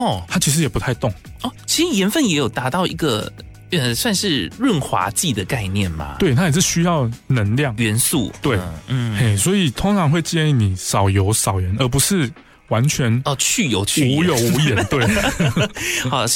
哦， 它其实也不太动哦。其实盐分也有达到一个算是润滑剂的概念嘛。 对，它也是需要能量元素。 对，嘿，所以通常会建议你少油少盐，而不是完全去油去盐无油无盐。对， 好，